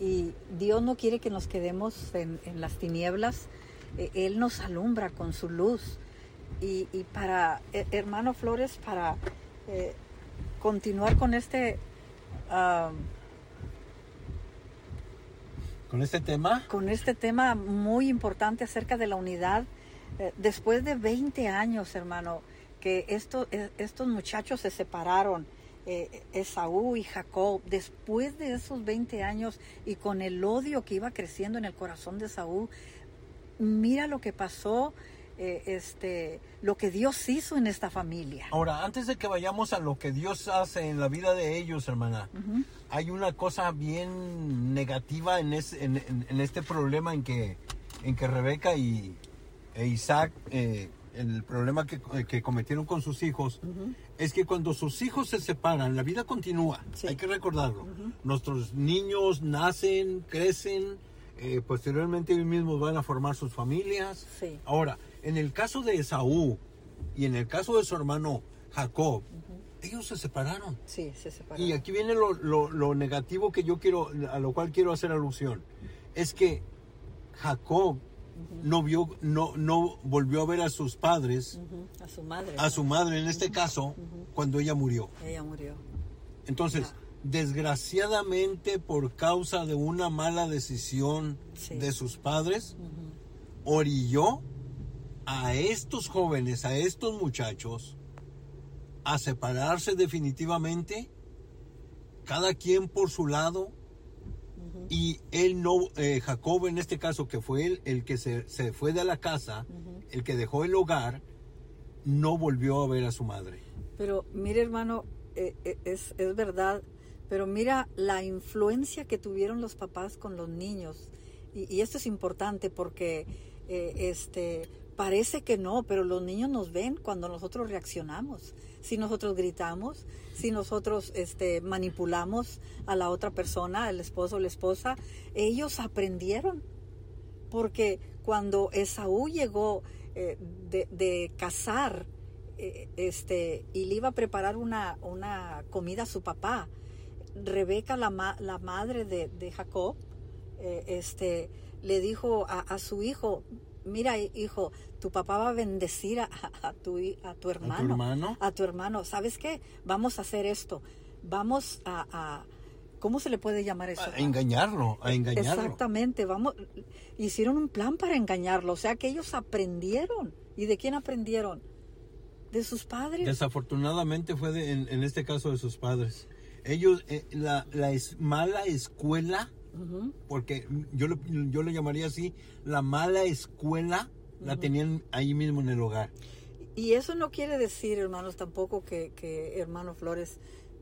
Y Dios no quiere que nos quedemos en las tinieblas. Él nos alumbra con su luz. Y para, hermano Flores, para continuar con este... ¿Con este tema? Con este tema muy importante acerca de la unidad. Después de 20 años, hermano, que estos muchachos se separaron, Esaú y Jacob, después de esos 20 años y con el odio que iba creciendo en el corazón de Esaú, mira lo que pasó, lo que Dios hizo en esta familia. Ahora, antes de que vayamos a lo que Dios hace en la vida de ellos, hermana, hay una cosa bien negativa en este problema en que Rebeca e Isaac, el problema que cometieron con sus hijos, es que cuando sus hijos se separan, la vida continúa, sí. Hay que recordarlo. Nuestros niños nacen, crecen, posteriormente ellos mismos van a formar sus familias. Sí. Ahora, en el caso de Esaú y en el caso de su hermano Jacob, ellos se separaron. Sí, se separaron. Y aquí viene lo negativo que yo a lo cual quiero hacer alusión. Es que Jacob no volvió a ver a sus padres, a su madre en este caso, cuando ella murió. Ella murió. Entonces, desgraciadamente, por causa de una mala decisión de sus padres, orilló a estos jóvenes, a estos muchachos, a separarse definitivamente, cada quien por su lado. Y él no, Jacob en este caso, que fue el que se fue de la casa, el que dejó el hogar, no volvió a ver a su madre. Pero mire, hermano, es verdad, pero mira la influencia que tuvieron los papás con los niños. Y esto es importante porque parece que no, pero los niños nos ven cuando nosotros reaccionamos. Si nosotros gritamos, si nosotros manipulamos a la otra persona, el esposo o la esposa, ellos aprendieron. Porque cuando Esaú llegó de cazar y le iba a preparar una comida a su papá, Rebeca, la madre de Jacob, le dijo a su hijo: mira, hijo, tu papá va a bendecir a tu hermano. ¿A tu hermano? ¿Sabes qué? Vamos a hacer esto. Vamos a ¿cómo se le puede llamar eso? A engañarlo. Exactamente. Hicieron un plan para engañarlo. O sea que ellos aprendieron. ¿Y de quién aprendieron? De sus padres. Desafortunadamente fue en este caso de sus padres. Ellos, la mala escuela, porque yo lo llamaría así, la mala escuela la tenían ahí mismo en el hogar. Y eso no quiere decir, hermanos, tampoco que hermano Flores,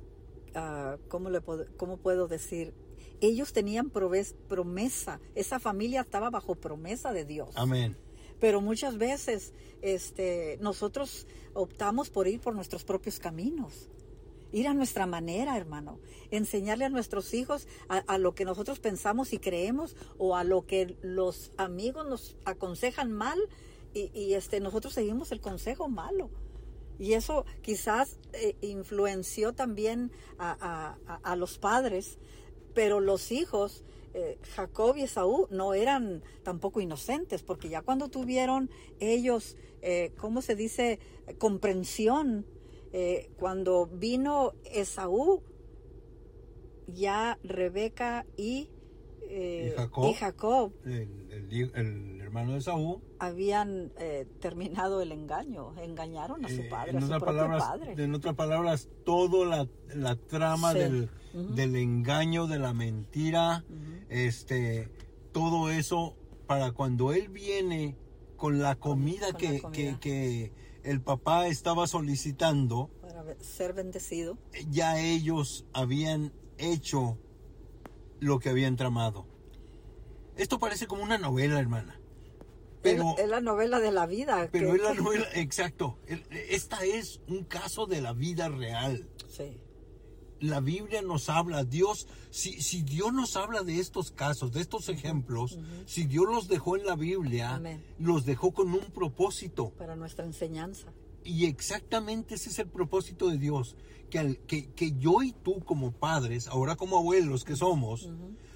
¿cómo puedo decir? Ellos tenían promesa, esa familia estaba bajo promesa de Dios. Amén. Pero muchas veces nosotros optamos por ir por nuestros propios caminos. Ir a nuestra manera, hermano. Enseñarle a nuestros hijos a lo que nosotros pensamos y creemos, o a lo que los amigos nos aconsejan mal, y nosotros seguimos el consejo malo. Y eso quizás influenció también a los padres, pero los hijos, Jacob y Esaú, no eran tampoco inocentes, porque ya cuando tuvieron ellos, ¿cómo se dice?, comprensión. Cuando vino Esaú, ya Rebeca y Jacob el hermano de Esaú, habían terminado el engaño, engañaron a su padre, a su propio padre. En otras palabras, toda la trama del engaño, de la mentira, todo eso, para cuando él viene con la comida que el papá estaba solicitando para ser bendecido, ya ellos habían hecho lo que habían tramado. Esto parece como una novela, hermana, pero es la novela de la vida. Pero es la novela, exacto. Esta es un caso de la vida real. Sí. La Biblia nos habla, Dios, si Dios nos habla de estos casos, de estos ejemplos, si Dios los dejó en la Biblia, Amén, los dejó con un propósito. Para nuestra enseñanza. Y exactamente ese es el propósito de Dios, que yo y tú como padres, ahora como abuelos que somos,